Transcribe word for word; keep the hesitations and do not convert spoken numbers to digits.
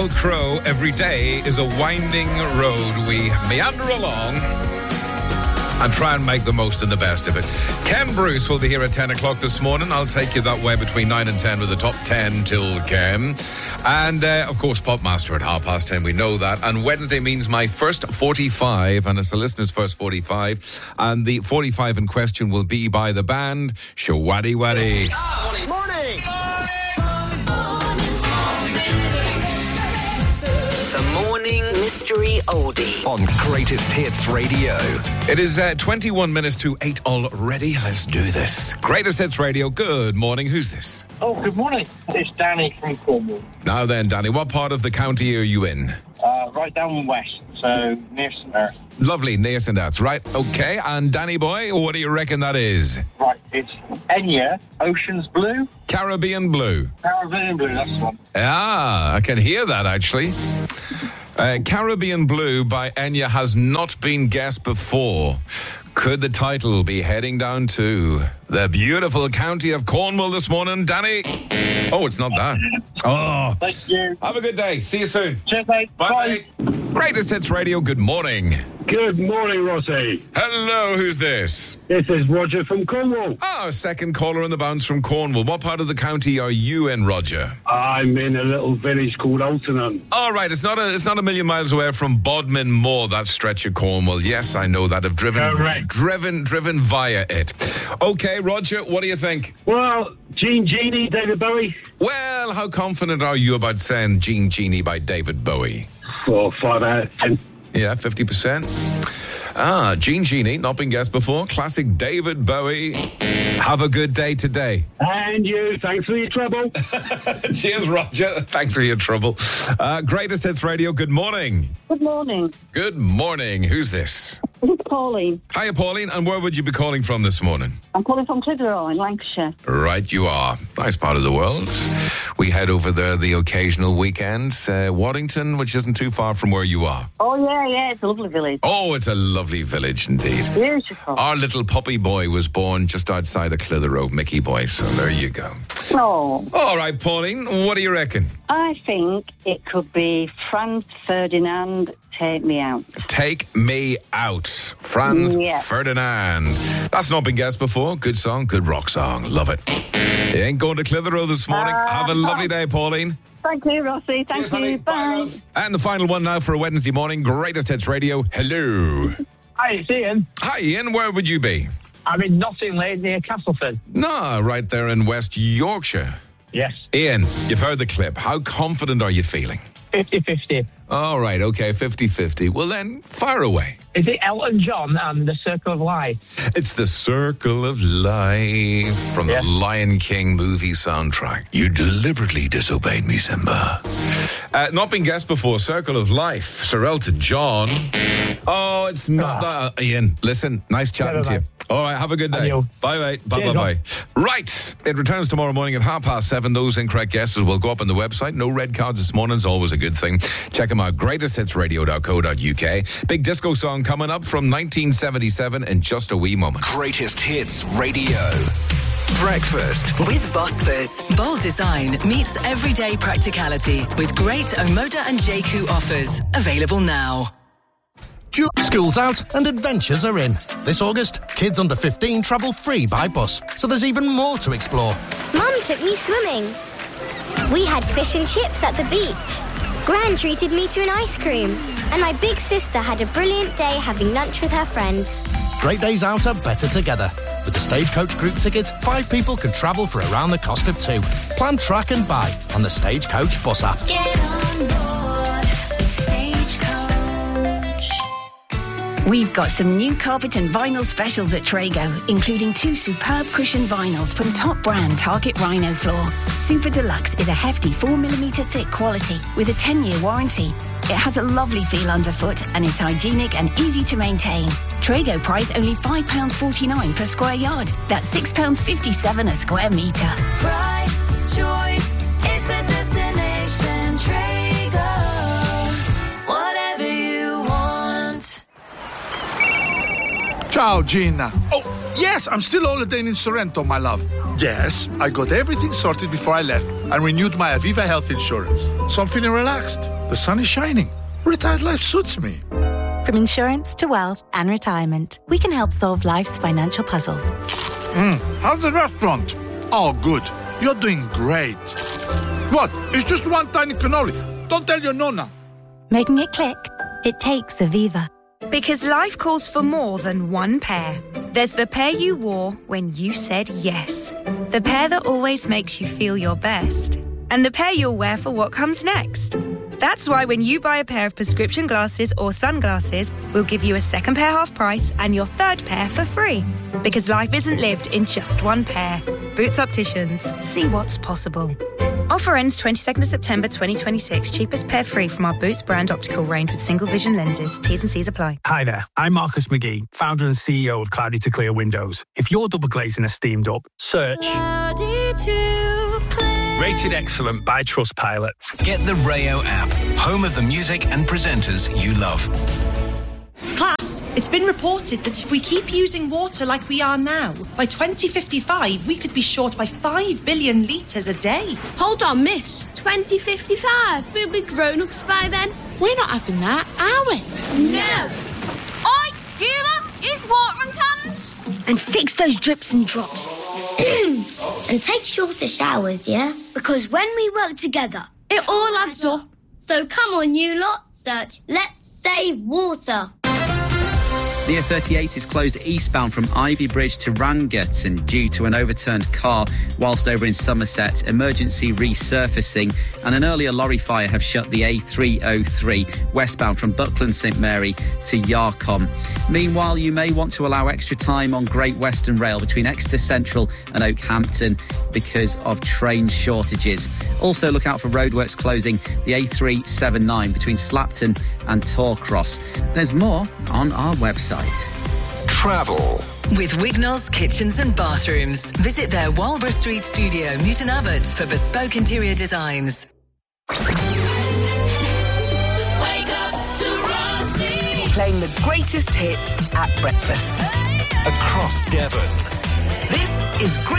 old crow, every day is a winding road. We meander along and try and make the most and the best of it. Ken Bruce will be here at ten o'clock this morning. I'll take you that way between nine and ten with the top ten till Ken. And, uh, of course, Popmaster at half past ten. We know that. And Wednesday means my first forty-five, and it's a listener's first forty-five. And the forty-five in question will be by the band Shawaddy Waddy. Morning. Morning. The Morning Mystery Oldie on Greatest Hits Radio. It is uh, twenty-one minutes to eight already. Let's do this. Greatest Hits Radio, good morning. Who's this? Oh, good morning. It's Danny from Cornwall. Now then, Danny, what part of the county are you in? Uh, right down west, so near St Earth. Lovely, near St Earth, right? Okay, and Danny boy, what do you reckon that is? Right, it's Enya, Ocean's Blue. Caribbean Blue. Caribbean Blue, that's the one. Ah, I can hear that, actually. Uh, Caribbean Blue by Enya has not been guessed before. Could the title be heading down to the beautiful county of Cornwall this morning, Danny? Oh, it's not that. Oh. Thank you. Have a good day. See you soon. Cheers, mate. Bye. Bye. Bye. Greatest Hits Radio, good morning. Good morning, Rossi. Hello, who's this? This is Roger from Cornwall. Oh, second caller on the bounce from Cornwall. What part of the county are you in, Roger? I'm in a little village called Altonham. All right, it's not a it's not a million miles away from Bodmin Moor, that stretch of Cornwall. Yes, I know that. I've driven Correct. driven driven via it. Okay, Roger, what do you think? Well, Gene Genie, David Bowie. Well, how confident are you about saying Gene Genie by David Bowie? Four, five out of ten. Yeah, fifty percent. Ah, Gene Genie, not been guessed before. Classic David Bowie. Have a good day today. And you, thanks for your trouble. Cheers, Roger. Thanks for your trouble. Uh, Greatest Hits Radio, good morning. Good morning. Good morning. Who's this? It's Pauline. Hiya, Pauline. And where would you be calling from this morning? I'm calling from Clitheroe in Lancashire. Right, you are. Nice part of the world. We head over there the occasional weekend. Uh, Waddington, which isn't too far from where you are. Oh, yeah, yeah. It's a lovely village. Oh, it's a lovely village indeed. Beautiful. Our little puppy boy was born just outside of Clitheroe, Mickey boy. So there you go. Oh. All right, Pauline, what do you reckon? I think it could be Franz Ferdinand, Take Me Out. Take Me Out. Franz Yeah. Ferdinand. That's not been guessed before. Good song, good rock song. Love it. You ain't going to Clitheroe this morning. Uh, Have a lovely day, Pauline. Thank you, Rossi. Thank Cheers, you. honey. Bye. Bye, love. And the final one now for a Wednesday morning. Greatest Hits Radio. Hello. Hi, it's Ian. Hi, Ian. Where would you be? I'm in Notting Lane near Castleford. No, right there in West Yorkshire. Yes. Ian, you've heard the clip. How confident are you feeling? fifty-fifty. All right, okay, fifty-fifty. Well then, fire away. Is it Elton John and The Circle of Life? It's The Circle of Life from Yes. the Lion King movie soundtrack. You deliberately disobeyed me, Simba. Uh, not been guessed before, Circle of Life, Sir Elton John. Oh, it's not Ah. that. Ian, listen, nice chatting Never to you. mind. All right, have a good day. And you. Bye, mate. Bye, Cheers, bye, bye. Right, it returns tomorrow morning at half past seven. Those incorrect guesses will go up on the website. No red cards this morning. It's always a good thing. Check them out, greatest hits radio dot co dot uk. Big disco song coming up from nineteen seventy-seven in just a wee moment. Greatest Hits Radio. Breakfast. With Vosper. Bold design meets everyday practicality with great Omoda and J Q offers. Available now. School's out and adventures are in. This August, kids under fifteen travel free by bus, so there's even more to explore. Mum took me swimming. We had fish and chips at the beach. Gran treated me to an ice cream. And my big sister had a brilliant day having lunch with her friends. Great days out are better together. With the Stagecoach group ticket, five people can travel for around the cost of two. Plan, track and buy on the Stagecoach bus app. Get on board with Stagecoach. We've got some new carpet and vinyl specials at Trago, including two superb cushion vinyls from top brand Target Rhino Floor. Super Deluxe is a hefty four millimetre thick quality with a ten-year warranty. It has a lovely feel underfoot and is hygienic and easy to maintain. Trago price only five pounds forty-nine per square yard. That's six pounds fifty-seven a square metre. Price, choice, it's a destination. Trago, whatever you want. Ciao Gina. Oh, Yes, I'm still holidaying in Sorrento, my love. Yes, I got everything sorted before I left and renewed my Aviva health insurance. So I'm feeling relaxed. The sun is shining. Retired life suits me. From insurance to wealth and retirement, we can help solve life's financial puzzles. Mm, how's the restaurant? Oh, good. You're doing great. What? It's just one tiny cannoli. Don't tell your nonna. Making it click? It takes Aviva. Because life calls for more than one pair. There's the pair you wore when you said yes. The pair that always makes you feel your best. And the pair you'll wear for what comes next. That's why when you buy a pair of prescription glasses or sunglasses, we'll give you a second pair half price and your third pair for free. Because life isn't lived in just one pair. Boots Opticians. See what's possible. Offer ends twenty-second of September twenty twenty-six. Cheapest pair free from our Boots brand optical range with single vision lenses. T's and C's apply. Hi there, I'm Marcus McGee, founder and C E O of Cloudy to Clear Windows. If you're double glazing a steamed up, search Cloudy to Clear. Rated Excellent by Trustpilot. Get the Rayo app, home of the music and presenters you love. Class, it's been reported that if we keep using water like we are now, by twenty fifty-five we could be short by five billion litres a day. Hold on, miss. twenty fifty-five? We'll be grown-ups by then. We're not having that, are we? No. Oi, hear that? Use watering cans. And fix those drips and drops. And take shorter showers, yeah? Because when we work together, it all adds up. So come on, you lot. Search Let's Save Water. The A thirty-eight is closed eastbound from Ivy Bridge to Rangerton due to an overturned car, whilst over in Somerset, emergency resurfacing and an earlier lorry fire have shut the A three oh three westbound from Buckland St Mary to Yarcombe. Meanwhile, you may want to allow extra time on Great Western Rail between Exeter Central and Oakhampton because of train shortages. Also, look out for roadworks closing the A three seventy-nine between Slapton and Torcross. There's more on our website. Travel. With Wignall's Kitchens and Bathrooms. Visit their Walborough Street studio, Newton Abbot, for bespoke interior designs. Wake up to Rossi. Playing the greatest hits at breakfast. Across Devon. This is Great